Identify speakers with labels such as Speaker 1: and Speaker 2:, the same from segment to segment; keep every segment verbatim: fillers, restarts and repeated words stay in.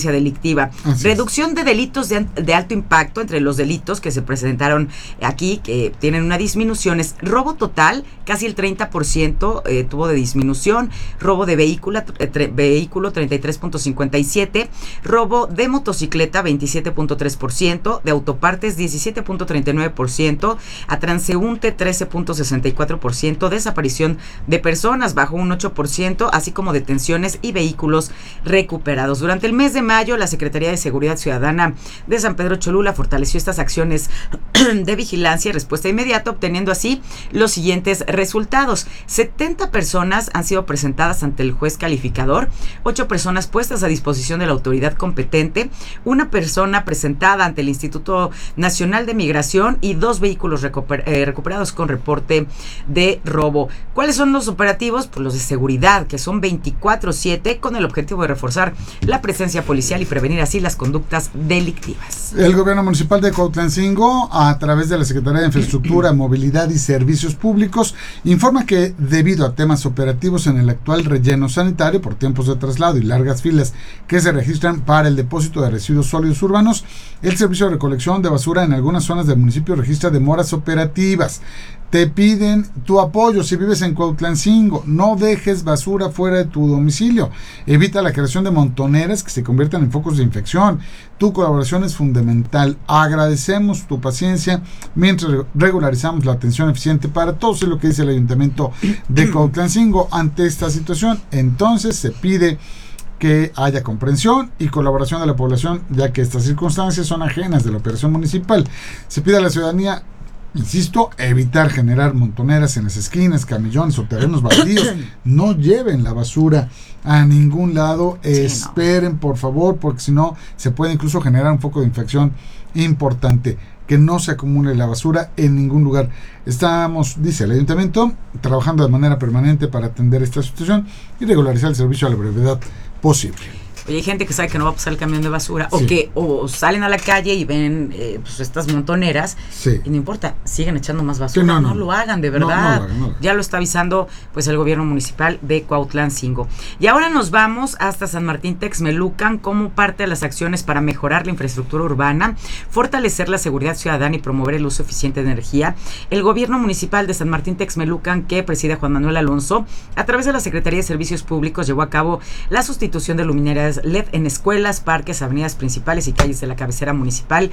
Speaker 1: incidencia delictiva. Así Reducción es. de delitos de, de alto impacto. Entre los delitos que se presentaron aquí, que tienen una disminución, es robo total, casi el treinta por ciento eh, tuvo de disminución, robo de vehículo, eh, vehículo treinta y tres punto cincuenta y siete, robo de motocicleta veintisiete punto tres por ciento, de autopartes diecisiete punto treinta y nueve por ciento, a transeúnte trece punto sesenta y cuatro por ciento, desaparición de personas bajó un ocho por ciento, así como detenciones y vehículos recuperados. Durante el mes de mayo, la Secretaría de Seguridad Ciudadana de San Pedro Cholula fortaleció estas acciones de vigilancia y respuesta inmediata, obteniendo así los siguientes resultados. setenta personas han sido presentadas ante el juez calificador, ocho personas puestas a disposición de la autoridad competente, una persona presentada ante el Instituto Nacional de Migración y dos vehículos recuper, eh, recuperados con reporte de robo. ¿Cuáles son los operativos? Pues los de seguridad, que son veinticuatro siete, con el objetivo de reforzar la presencia policial y prevenir así las conductas delictivas.
Speaker 2: El gobierno municipal de Cuautlancingo, a través de la Secretaría de Infraestructura, Movilidad y Servicios Públicos, informa que debido a temas operativos en el actual relleno sanitario por tiempos de traslado y largas filas que se registran para el depósito de residuos sólidos urbanos, el servicio de recolección de basura en algunas zonas del municipio registra demoras operativas. Te piden tu apoyo si vives en Cuautlancingo. No dejes basura fuera de tu domicilio. Evita la creación de montoneras que se conviertan en focos de infección. Tu colaboración es fundamental. Agradecemos tu paciencia mientras regularizamos la atención eficiente para todos, es lo que dice el Ayuntamiento de Cuautlancingo ante esta situación. Entonces se pide que haya comprensión y colaboración de la población, ya que estas circunstancias son ajenas de la operación municipal. Se pide a la ciudadanía, insisto, evitar generar montoneras en las esquinas, camellones o terrenos baldíos. No lleven la basura a ningún lado. Sí, esperen, no. por favor, porque si no se puede incluso generar un foco de infección importante. Que no se acumule la basura en ningún lugar. Estamos, dice el ayuntamiento, trabajando de manera permanente para atender esta situación y regularizar el servicio a la brevedad posible.
Speaker 1: Oye, hay gente que sabe que no va a pasar el camión de basura, sí. o que o salen a la calle y ven eh, pues estas montoneras, sí. y no importa, siguen echando más basura, no, no, no lo hagan, de verdad. No, no lo hagan, no lo hagan. Ya lo está avisando pues el gobierno municipal de Cuautlancingo. Y ahora nos vamos hasta San Martín Texmelucan como parte de las acciones para mejorar la infraestructura urbana, fortalecer la seguridad ciudadana y promover el uso eficiente de energía. El gobierno municipal de San Martín Texmelucan, que preside Juan Manuel Alonso, a través de la Secretaría de Servicios Públicos, llevó a cabo la sustitución de luminarias L E D en escuelas, parques, avenidas principales y calles de la cabecera municipal,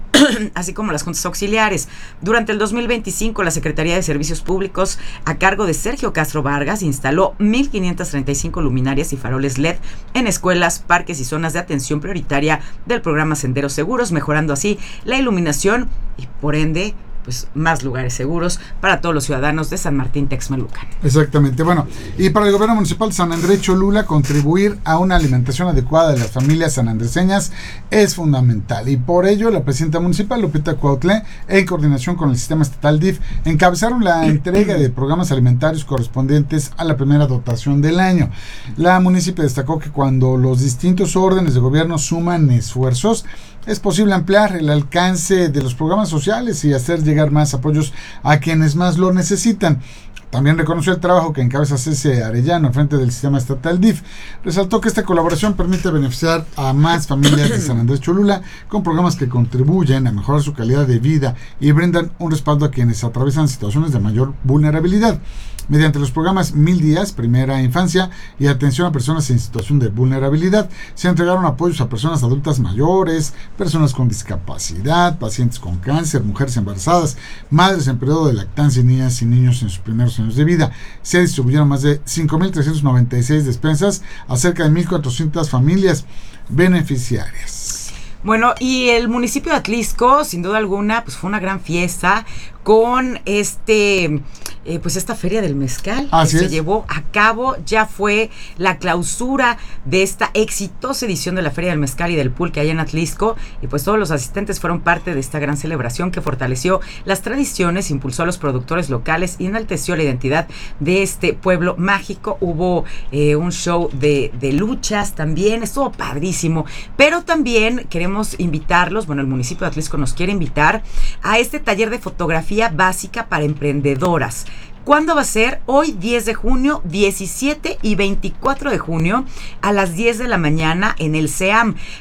Speaker 1: así como las juntas auxiliares. Durante el dos mil veinticinco, la Secretaría de Servicios Públicos, a cargo de Sergio Castro Vargas, instaló mil quinientas treinta y cinco luminarias y faroles L E D en escuelas, parques y zonas de atención prioritaria del programa Senderos Seguros, mejorando así la iluminación y, por ende, pues más lugares seguros para todos los ciudadanos de San Martín Texmelucan.
Speaker 2: Exactamente. Bueno, y para el gobierno municipal de San Andrés Cholula, contribuir a una alimentación adecuada de las familias sanandreseñas es fundamental, y por ello la presidenta municipal, Lupita Cuautlé, en coordinación con el sistema estatal D I F, encabezaron la entrega de programas alimentarios correspondientes a la primera dotación del año. La municipio destacó que cuando los distintos órdenes de gobierno suman esfuerzos, es posible ampliar el alcance de los programas sociales y hacer llegar más apoyos a quienes más lo necesitan. También reconoció el trabajo que encabeza Cece Arellano al frente del sistema estatal D I F. Resaltó que esta colaboración permite beneficiar a más familias de San Andrés Cholula con programas que contribuyen a mejorar su calidad de vida y brindan un respaldo a quienes atraviesan situaciones de mayor vulnerabilidad. Mediante los programas Mil Días, Primera Infancia y Atención a Personas en Situación de Vulnerabilidad, se entregaron apoyos a personas adultas mayores, personas con discapacidad, pacientes con cáncer, mujeres embarazadas, madres en periodo de lactancia y niñas y niños en sus primeros años de vida. Se distribuyeron más de cinco mil trescientas noventa y seis despensas a cerca de mil cuatrocientas familias beneficiarias.
Speaker 1: Bueno, y el municipio de Atlisco, sin duda alguna, pues fue una gran fiesta con este eh, pues esta feria del mezcal
Speaker 2: Así
Speaker 1: que
Speaker 2: es.
Speaker 1: se llevó a cabo. Ya fue la clausura de esta exitosa edición de la feria del mezcal y del pulque allá en Atlisco, y pues todos los asistentes fueron parte de esta gran celebración que fortaleció las tradiciones, impulsó a los productores locales y enalteció la identidad de este pueblo mágico. Hubo eh, un show de, de luchas también, estuvo padrísimo, pero también queremos invitarlos, bueno, el municipio de Atlisco nos quiere invitar a este taller de fotografía básica para emprendedoras. ¿Cuándo va a ser? Hoy, diez de junio, diecisiete y veinticuatro de junio, a las diez de la mañana en el C E A M.